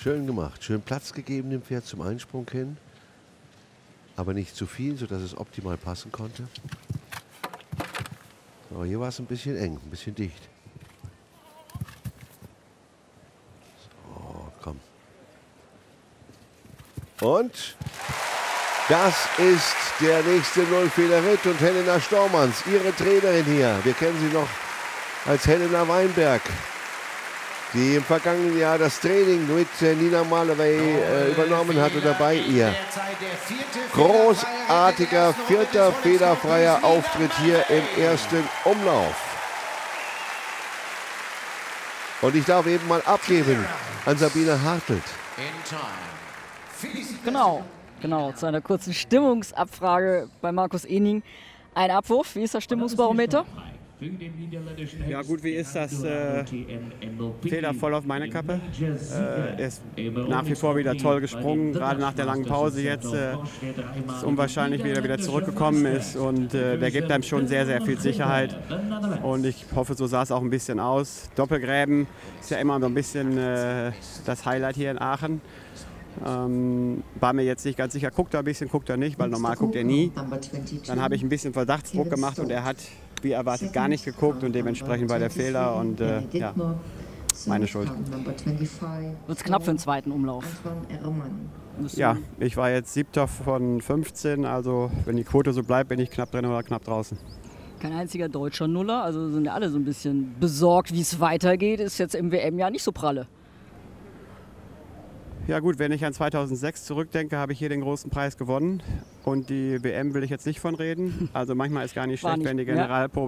Schön gemacht. Schön Platz gegeben dem Pferd zum Einsprung hin. Aber nicht zu viel, sodass es optimal passen konnte. So, hier war es ein bisschen eng, ein bisschen dicht. So, komm. Und das ist der nächste Nullfehler-Ritt und Helena Stormanns, ihre Trainerin hier. Wir kennen sie noch als Helena Weinberg, die im vergangenen Jahr das Training mit Nina Malaway übernommen hatte, dabei ihr. Großartiger vierter fehlerfreier Auftritt hier im ersten Umlauf. Und ich darf eben mal abgeben an Sabine Hartelt. Genau, zu einer kurzen Stimmungsabfrage bei Markus Ehning. Ein Abwurf, wie ist das Stimmungsbarometer? Ja gut, wie ist das? Fehler voll auf meine Kappe. Ist nach wie vor wieder toll gesprungen, gerade nach der langen Pause jetzt. Ist unwahrscheinlich, wie er wieder zurückgekommen ist und der gibt einem schon sehr, sehr viel Sicherheit. Und ich hoffe, so sah es auch ein bisschen aus. Doppelgräben ist ja immer so ein bisschen das Highlight hier in Aachen. War mir jetzt nicht ganz sicher, guckt er ein bisschen, guckt er nicht, weil normal guckt er nie. Dann habe ich ein bisschen Verdachtsdruck gemacht und er hat, wie erwartet, gar nicht geguckt und dementsprechend war der Fehler und ja, meine Schuld. Wird es knapp für den zweiten Umlauf? Ja, ich war jetzt 7. von 15, also wenn die Quote so bleibt, bin ich knapp drin oder knapp draußen. Kein einziger deutscher Nuller, also sind ja alle so ein bisschen besorgt, wie es weitergeht. Ist jetzt im WM-Jahr nicht so pralle. Ja gut, wenn ich an 2006 zurückdenke, habe ich hier den großen Preis gewonnen und die WM will ich jetzt nicht von reden. Also manchmal ist gar nicht schlecht, wenn die Generalprobe